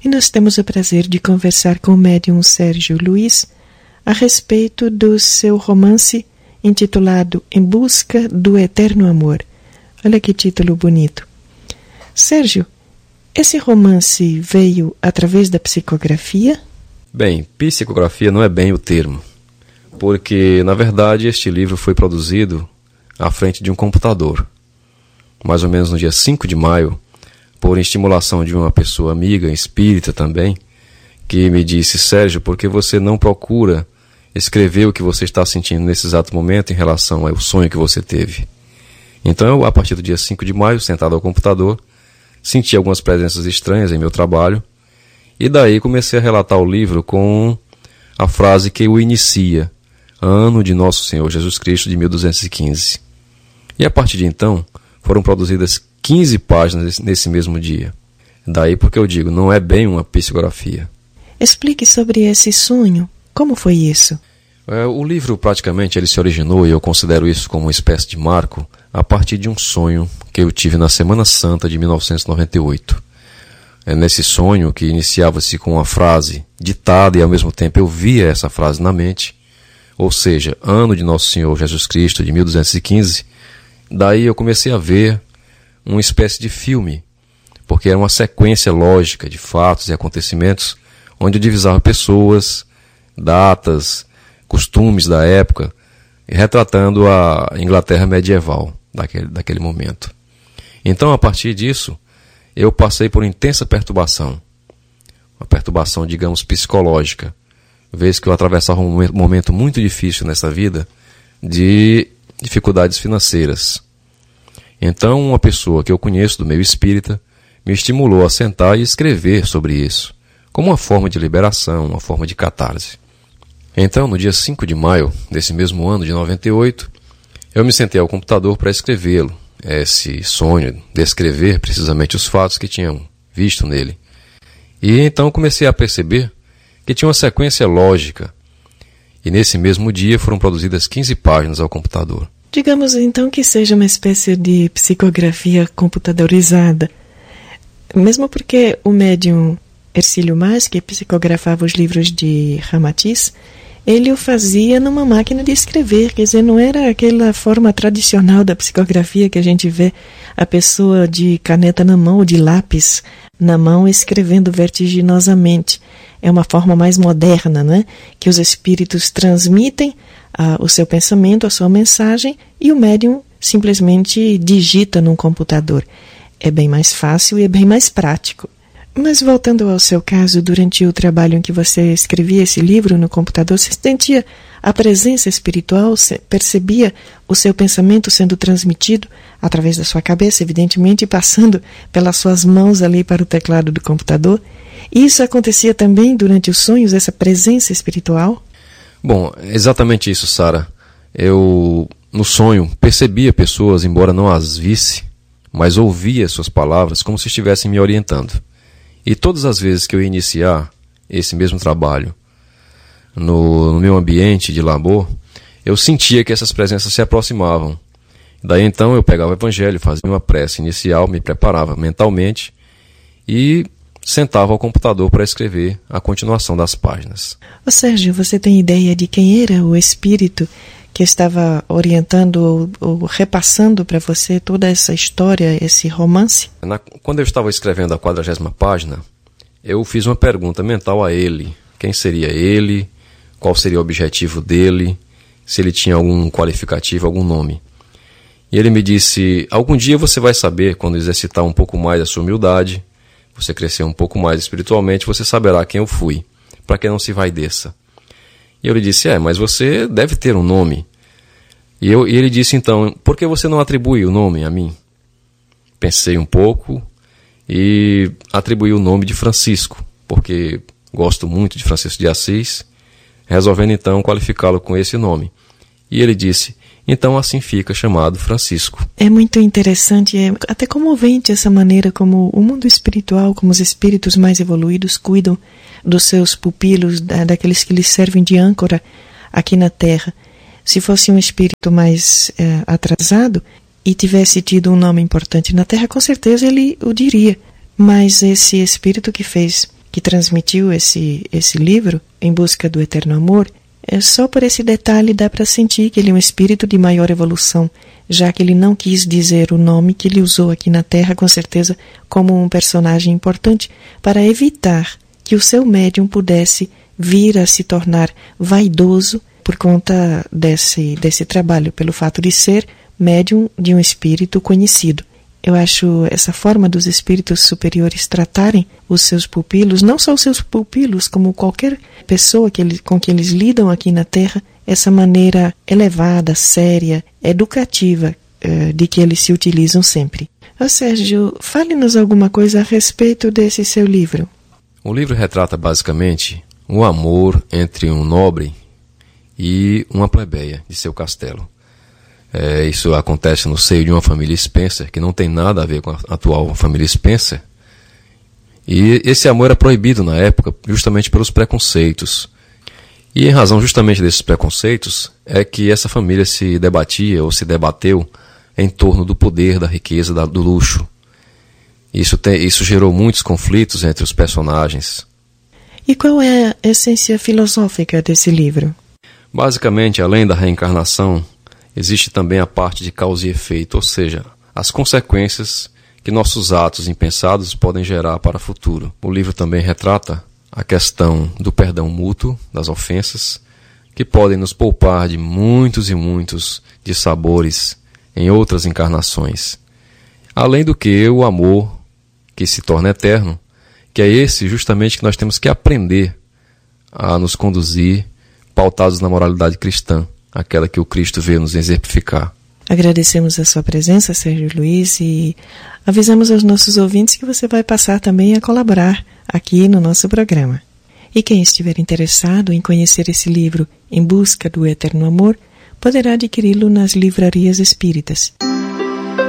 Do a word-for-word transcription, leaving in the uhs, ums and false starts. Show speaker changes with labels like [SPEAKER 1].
[SPEAKER 1] e nós temos o prazer de conversar com o médium Sérgio Luiz a respeito do seu romance intitulado Em Busca do Eterno Amor. Olha que título bonito. Sérgio, esse romance veio através da psicografia?
[SPEAKER 2] Bem, psicografia não é bem o termo, porque, na verdade, este livro foi produzido à frente de um computador, mais ou menos no dia cinco de maio, por estimulação de uma pessoa amiga, espírita também, que me disse: Sérgio, por que você não procura escrever o que você está sentindo nesse exato momento em relação ao sonho que você teve? Então, eu, a partir do dia cinco de maio, sentado ao computador, senti algumas presenças estranhas em meu trabalho, e daí comecei a relatar o livro com a frase que o inicia: Ano de Nosso Senhor Jesus Cristo de mil duzentos e quinze. E a partir de então, foram produzidas quinze páginas nesse mesmo dia. Daí porque eu digo, não é bem uma psicografia.
[SPEAKER 1] Explique sobre esse sonho. Como foi isso?
[SPEAKER 2] É, o livro praticamente ele se originou, e eu considero isso como uma espécie de marco, a partir de um sonho que eu tive na Semana Santa de mil novecentos e noventa e oito. É nesse sonho, que iniciava-se com uma frase ditada e ao mesmo tempo eu via essa frase na mente, ou seja, ano de Nosso Senhor Jesus Cristo de mil duzentos e quinze, daí eu comecei a ver uma espécie de filme, porque era uma sequência lógica de fatos e acontecimentos, onde eu divisava pessoas, datas, costumes da época, retratando a Inglaterra medieval daquele, daquele momento. Então, a partir disso, eu passei por intensa perturbação, uma perturbação, digamos, psicológica, vez que eu atravessava um momento muito difícil nessa vida de dificuldades financeiras. Então, uma pessoa que eu conheço do meio espírita me estimulou a sentar e escrever sobre isso, como uma forma de liberação, uma forma de catarse. Então, no dia cinco de maio desse mesmo ano de noventa e oito, eu me sentei ao computador para escrevê-lo, esse sonho, descrever precisamente os fatos que tinham visto nele. E então comecei a perceber que tinha uma sequência lógica, e nesse mesmo dia foram produzidas quinze páginas ao computador.
[SPEAKER 1] Digamos então que seja uma espécie de psicografia computadorizada, mesmo porque o médium Hercílio Mas, que psicografava os livros de Ramatiz, ele o fazia numa máquina de escrever, quer dizer, não era aquela forma tradicional da psicografia que a gente vê a pessoa de caneta na mão ou de lápis na mão escrevendo vertiginosamente. É uma forma mais moderna, né? Que os espíritos transmitem ah, o seu pensamento, a sua mensagem, e o médium simplesmente digita num computador. É bem mais fácil e é bem mais prático. Mas voltando ao seu caso, durante o trabalho em que você escrevia esse livro no computador, você sentia a presença espiritual, percebia o seu pensamento sendo transmitido através da sua cabeça, evidentemente, e passando pelas suas mãos ali para o teclado do computador? E isso acontecia também durante os sonhos, essa presença espiritual?
[SPEAKER 2] Bom, exatamente isso, Sara. Eu, no sonho, percebia pessoas, embora não as visse, mas ouvia suas palavras como se estivessem me orientando. E todas as vezes que eu ia iniciar esse mesmo trabalho no, no meu ambiente de labor, eu sentia que essas presenças se aproximavam. Daí então eu pegava o evangelho, fazia uma prece inicial, me preparava mentalmente e sentava ao computador para escrever a continuação das páginas.
[SPEAKER 1] Ô Sérgio, você tem ideia de quem era o espírito que estava orientando ou, ou repassando para você toda essa história, esse romance?
[SPEAKER 2] Na, quando eu estava escrevendo a quadragésima página, eu fiz uma pergunta mental a ele. Quem seria ele? Qual seria o objetivo dele? Se ele tinha algum qualificativo, algum nome. E ele me disse: algum dia você vai saber, quando exercitar um pouco mais a sua humildade, você crescer um pouco mais espiritualmente, você saberá quem eu fui, para que não se vaideça. E eu lhe disse: é, mas você deve ter um nome. E, eu, e ele disse então: por que você não atribui o nome a mim? Pensei um pouco e atribuí o nome de Francisco, porque gosto muito de Francisco de Assis, resolvendo então qualificá-lo com esse nome. E ele disse: então assim fica chamado Francisco.
[SPEAKER 1] É muito interessante, é até comovente essa maneira como o mundo espiritual, como os espíritos mais evoluídos cuidam dos seus pupilos, da, daqueles que lhes servem de âncora aqui na Terra. Se fosse um espírito mais é, atrasado e tivesse tido um nome importante na Terra, com certeza ele o diria. Mas esse espírito que fez que transmitiu esse, esse livro, Em Busca do Eterno Amor, é só por esse detalhe dá para sentir que ele é um espírito de maior evolução, já que ele não quis dizer o nome que ele usou aqui na Terra, com certeza, como um personagem importante, para evitar que o seu médium pudesse vir a se tornar vaidoso por conta desse, desse trabalho, pelo fato de ser médium de um espírito conhecido. Eu acho essa forma dos espíritos superiores tratarem os seus pupilos, não só os seus pupilos, como qualquer pessoa que ele, com que eles lidam aqui na Terra, essa maneira elevada, séria, educativa eh, de que eles se utilizam sempre. Ô Sérgio, fale-nos alguma coisa a respeito desse seu livro.
[SPEAKER 2] O livro retrata basicamente o amor entre um nobre e uma plebeia de seu castelo. É, isso acontece no seio de uma família Spencer, que não tem nada a ver com a atual família Spencer. E esse amor era proibido na época justamente pelos preconceitos. E em razão justamente desses preconceitos é que essa família se debatia ou se debateu em torno do poder, da riqueza, da, do luxo. Isso, tem, isso gerou muitos conflitos entre os personagens.
[SPEAKER 1] E qual é a essência filosófica desse livro?
[SPEAKER 2] Basicamente, além da reencarnação, existe também a parte de causa e efeito, ou seja, as consequências que nossos atos impensados podem gerar para o futuro. O livro também retrata a questão do perdão mútuo, das ofensas, que podem nos poupar de muitos e muitos dissabores em outras encarnações. Além do que o amor, que se torna eterno, que é esse justamente que nós temos que aprender a nos conduzir pautados na moralidade cristã, aquela que o Cristo veio nos exemplificar.
[SPEAKER 1] Agradecemos a sua presença, Sérgio Luiz, e avisamos aos nossos ouvintes que você vai passar também a colaborar aqui no nosso programa. E quem estiver interessado em conhecer esse livro Em Busca do Eterno Amor, poderá adquiri-lo nas livrarias espíritas.